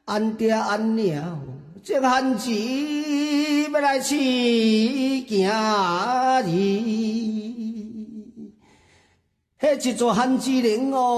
安爹安娘，这汉子要来饲囝儿，迄一座汉子人哦。